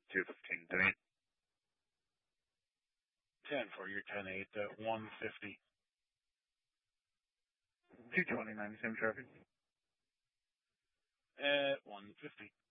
215 to me. 10 for your 10-8 at 150. 229, same traffic. At 150.